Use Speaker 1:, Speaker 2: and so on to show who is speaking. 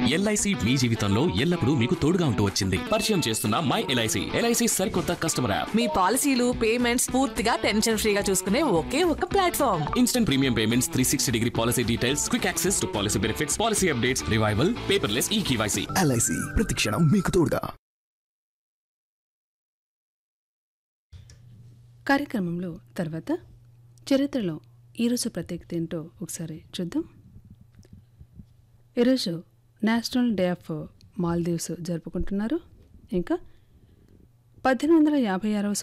Speaker 1: LIC మీ జీవితంలో ఎల్లప్పుడూ మీకు తోడుగా ఉంటూ వచ్చింది. పరిచయం చేస్తున్న మై ఎల్ఐసి. ఎల్ఐసి సరికొత్త కస్టమర్ యాప్.
Speaker 2: మీ పాలసీలు పేమెంట్స్ పూర్తిగా టెన్షన్ ఫ్రీగా చూసుకునే ఒకే ఒక platform.
Speaker 1: Instant premium payments, 360 policy details, quick access to policy benefits, policy updates, revival, paperless eKYC.
Speaker 3: LIC ప్రతిక్షణం మీకు తోడుగా.
Speaker 4: కార్యక్రమంలో తర్వాత చరిత్రలో ఈరోజు ప్రత్యేకత ఏంటో ఒకసారి చూద్దాం. ఈరోజు నేషనల్ డే ఆఫ్ మాల్దీవ్స్ జరుపుకుంటున్నారు. ఇంకా 1856